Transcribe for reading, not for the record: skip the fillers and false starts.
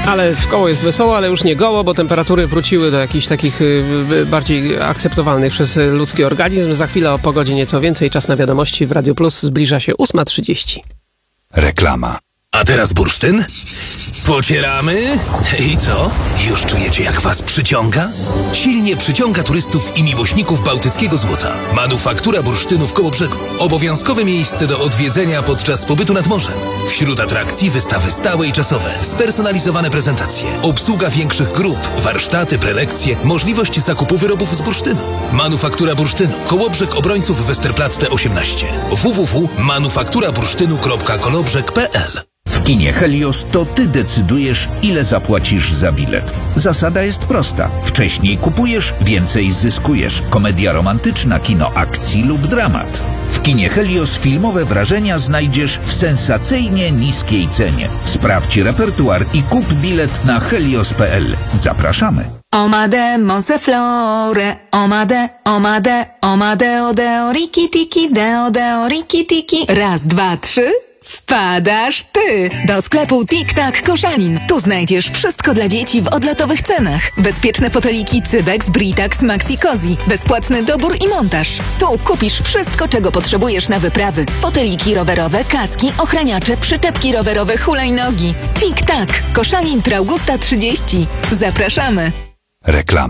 Ale w koło jest wesoło, ale już nie goło, bo temperatury wróciły do jakichś takich bardziej akceptowalnych przez ludzki organizm. Za chwilę o pogodzie nieco więcej. Czas na wiadomości w Radio Plus. Zbliża się 8:30. Reklama. A teraz bursztyn? Pocieramy? I co? Już czujecie, jak was przyciąga? Silnie przyciąga turystów i miłośników bałtyckiego złota. Manufaktura bursztynu w Kołobrzegu. Obowiązkowe miejsce do odwiedzenia podczas pobytu nad morzem. Wśród atrakcji wystawy stałe i czasowe, spersonalizowane prezentacje, obsługa większych grup, warsztaty, prelekcje, możliwość zakupu wyrobów z bursztynu. Manufaktura bursztynu. Kołobrzeg Obrońców Westerplatte 18. www.manufakturabursztynu.kolobrzeg.pl. W kinie Helios to ty decydujesz, ile zapłacisz za bilet. Zasada jest prosta. Wcześniej kupujesz, więcej zyskujesz. Komedia romantyczna, kino akcji lub dramat. W kinie Helios filmowe wrażenia znajdziesz w sensacyjnie niskiej cenie. Sprawdź repertuar i kup bilet na helios.pl. Zapraszamy. Omade, monseflore, omade, omade, omade, odeo, riki, tiki, deo, riki, tiki. Raz, dwa, trzy. Wpadasz ty! Do sklepu Tik-Tak Koszalin. Tu znajdziesz wszystko dla dzieci w odlotowych cenach. Bezpieczne foteliki Cybex, Britax, Maxi Cozy. Bezpłatny dobór i montaż. Tu kupisz wszystko, czego potrzebujesz na wyprawy. Foteliki rowerowe, kaski, ochraniacze, przyczepki rowerowe, hulajnogi. Tik-Tak Koszalin, Traugutta 30. Zapraszamy! Reklama.